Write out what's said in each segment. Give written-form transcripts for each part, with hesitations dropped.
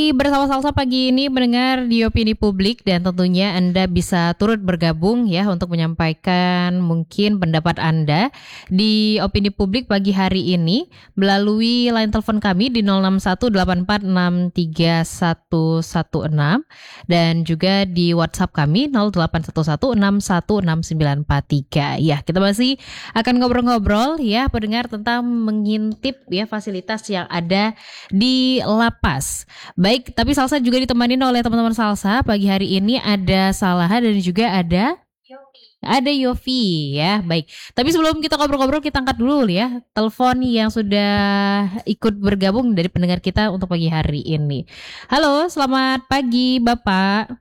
Bersama Salsa pagi ini mendengar di opini publik dan tentunya Anda bisa turut bergabung ya untuk menyampaikan mungkin pendapat Anda di opini publik pagi hari ini melalui line telepon kami di 0618463116 dan juga di WhatsApp kami 0811616693. Ya, kita masih akan ngobrol-ngobrol ya pendengar tentang mengintip ya fasilitas yang ada di lapas. Baik, tapi Salsa juga ditemani oleh teman-teman Salsa. Pagi hari ini ada Salaha dan juga ada Yofi ya. Baik, tapi sebelum kita ngobrol-ngobrol kita angkat dulu ya telepon yang sudah ikut bergabung dari pendengar kita untuk pagi hari ini. Halo, selamat pagi Bapak.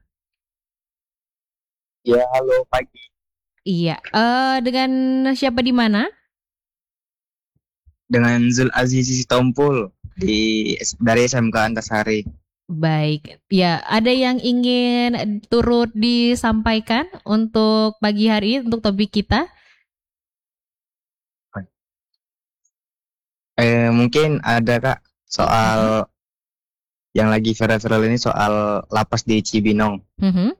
Ya, halo pagi. Iya, dengan siapa di mana? Dengan Zul Aziz Sitompul dari SMK Antasari. Baik, ya ada yang ingin turut disampaikan untuk pagi hari ini untuk topik kita? Mungkin ada Kak soal yang lagi viral-viral ini soal lapas di Cibinong. Mhm.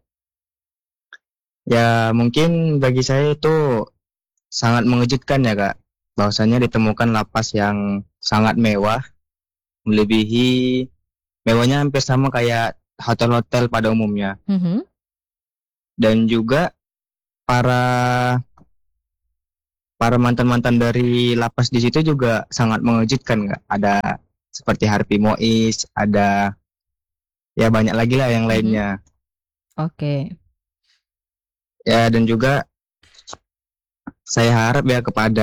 Ya, mungkin bagi saya itu sangat mengejutkan ya Kak, bahwasanya ditemukan lapas yang sangat mewah, melebihi mewahnya hampir sama kayak hotel-hotel pada umumnya. Mhm. Dan juga para para mantan-mantan dari lapas di situ juga sangat mengejutkan nggak? Ada seperti Harvey Mois, ada ya banyak lagi lah yang lainnya. Oke. Ya, dan juga saya harap ya kepada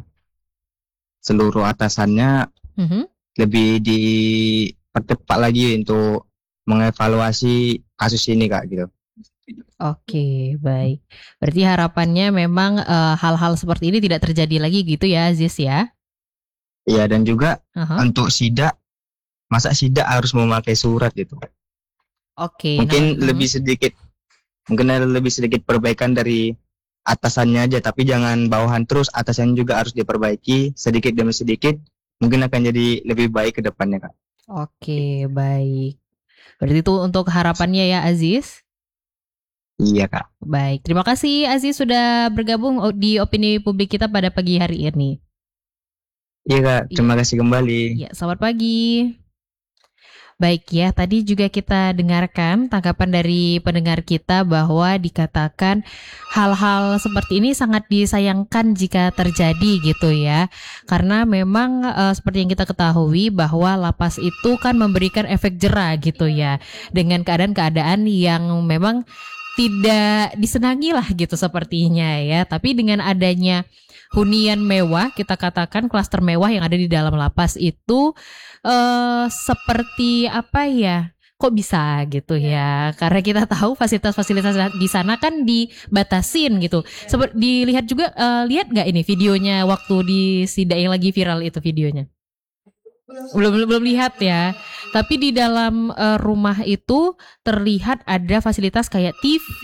seluruh atasannya Mhm. lebih dipercepat lagi untuk mengevaluasi kasus ini Kak gitu. Oke, baik. Berarti harapannya memang hal-hal seperti ini tidak terjadi lagi gitu ya, Aziz ya? Iya, dan juga Aha. untuk sidak, masa sidak harus memakai surat gitu. Oke, Mungkin ada lebih sedikit perbaikan dari atasannya aja, tapi jangan bawahan terus, atasannya juga harus diperbaiki sedikit demi sedikit, mungkin akan jadi lebih baik ke depannya Kak. Oke, baik. Berarti itu untuk harapannya ya, Aziz? Iya Kak. Baik, terima kasih Aziz sudah bergabung di opini publik kita pada pagi hari ini. Iya Kak, Iya, terima kasih kembali. iya, selamat pagi. Baik ya, tadi juga kita dengarkan tanggapan dari pendengar kita bahwa dikatakan hal-hal seperti ini sangat disayangkan jika terjadi gitu ya. Karena memang seperti yang kita ketahui bahwa lapas itu kan memberikan efek jera gitu ya. Dengan keadaan-keadaan yang memang tidak disenangi lah gitu sepertinya ya. Tapi dengan adanya hunian mewah, kita katakan klaster mewah yang ada di dalam lapas itu seperti apa ya? Kok bisa gitu ya? Karena kita tahu fasilitas-fasilitas di sana kan dibatasin gitu. Seperti dilihat juga, lihat nggak ini videonya waktu di sidak yang lagi viral itu videonya? Belum lihat ya. Tapi di dalam rumah itu terlihat ada fasilitas kayak TV,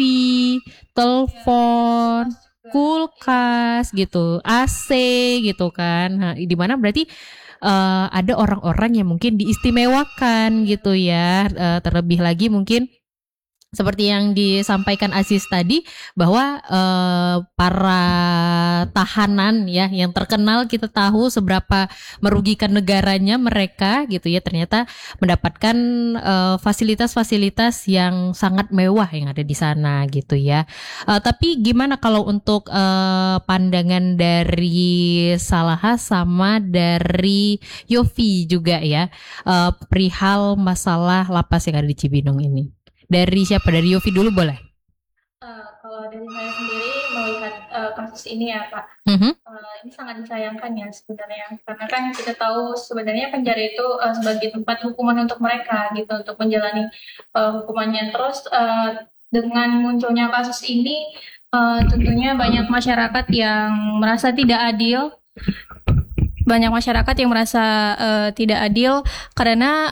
telepon, kulkas gitu, AC gitu kan. Nah, di mana berarti ada orang-orang yang mungkin diistimewakan gitu ya. Terlebih lagi mungkin seperti yang disampaikan Aziz tadi bahwa para tahanan ya yang terkenal kita tahu seberapa merugikan negaranya mereka gitu ya ternyata mendapatkan fasilitas-fasilitas yang sangat mewah yang ada di sana gitu ya. Tapi gimana kalau untuk pandangan dari Salaha sama dari Yofi juga ya perihal masalah lapas yang ada di Cibinong ini? Dari siapa? Dari Yofi dulu boleh? Kalau dari saya sendiri melihat kasus ini ya Pak, ini sangat disayangkan ya sebenarnya, karena kan kita tahu sebenarnya penjara itu sebagai tempat hukuman untuk mereka gitu, untuk menjalani hukumannya. Terus dengan munculnya kasus ini, tentunya banyak masyarakat yang merasa tidak adil. Banyak masyarakat yang merasa tidak adil karena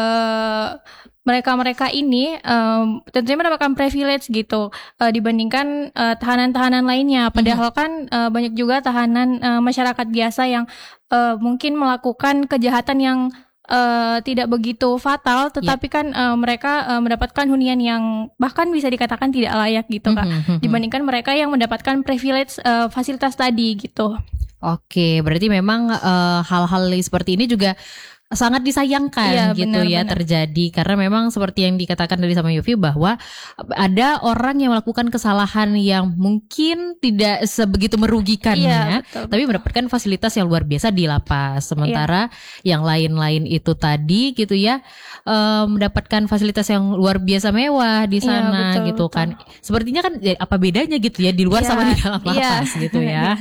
mereka-mereka ini tentunya mendapatkan privilege gitu dibandingkan tahanan-tahanan lainnya. Padahal kan banyak juga tahanan masyarakat biasa yang mungkin melakukan kejahatan yang tidak begitu fatal, tetapi kan mereka mendapatkan hunian yang bahkan bisa dikatakan tidak layak gitu Kak, dibandingkan mereka yang mendapatkan privilege fasilitas tadi gitu. Oke, berarti memang hal-hal seperti ini juga sangat disayangkan gitu ya terjadi, karena memang seperti yang dikatakan tadi sama Yofi bahwa ada orang yang melakukan kesalahan yang mungkin tidak sebegitu merugikannya, tapi mendapatkan fasilitas yang luar biasa di lapas, sementara yang lain-lain itu tadi gitu ya mendapatkan fasilitas yang luar biasa mewah di sana gitu kan. Sepertinya kan apa bedanya gitu ya di luar sama di dalam lapas gitu ya.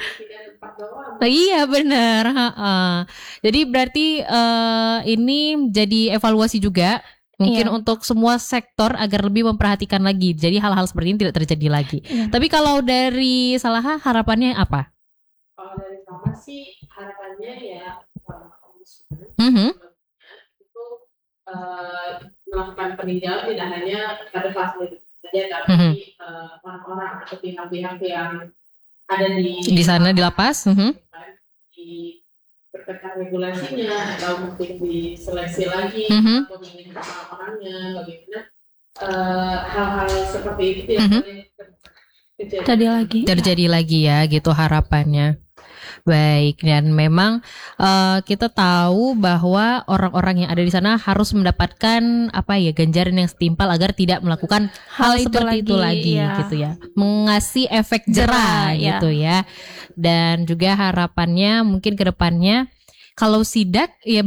Iya benar. Jadi berarti ini jadi evaluasi juga mungkin untuk semua sektor agar lebih memperhatikan lagi. Jadi hal-hal seperti ini tidak terjadi lagi. Tapi kalau dari Salaha harapannya apa? Kalau dari Salaha sih harapannya ya ombudsman itu melakukan peninjauan tidak hanya pada fasilitas saja, tapi orang-orang atau pihak-pihak yang ada di sana di lapas, di perketat regulasinya atau mungkin diseleksi lagi pemilihan orang-orangnya, bagaimana hal-hal seperti itu tidak boleh terjadi lagi ya gitu harapannya. Baik, dan memang kita tahu bahwa orang-orang yang ada di sana harus mendapatkan ganjaran yang setimpal agar tidak melakukan hal seperti itu lagi gitu ya, mengasih efek jerah gitu ya. Dan juga harapannya mungkin ke depannya kalau sidak ya